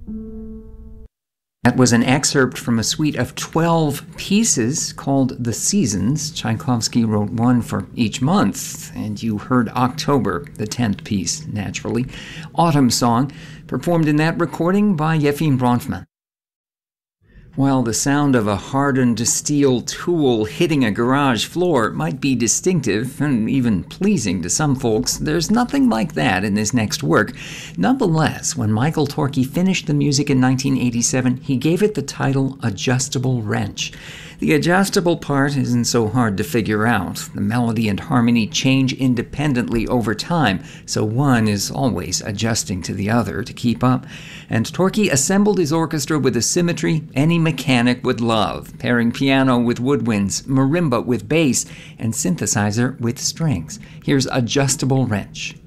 That was an excerpt from a suite of 12 pieces called The Seasons. Tchaikovsky wrote one for each month, and you heard October, the 10th piece, naturally. Autumn Song, performed in that recording by Yefim Bronfman. While the sound of a hardened steel tool hitting a garage floor might be distinctive and even pleasing to some folks, there's nothing like that in this next work. Nonetheless, when Michael Torke finished the music in 1987, he gave it the title Adjustable Wrench. The adjustable part isn't so hard to figure out. The melody and harmony change independently over time, so one is always adjusting to the other to keep up. And Torke assembled his orchestra with a symmetry any mechanic would love, pairing piano with woodwinds, marimba with bass, and synthesizer with strings. Here's Adjustable Wrench.